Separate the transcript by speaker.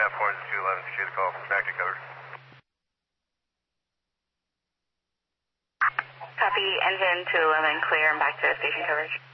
Speaker 1: Half horns 211, appreciate the call. Back to cover.
Speaker 2: Copy, engine 211, clear and back to station coverage.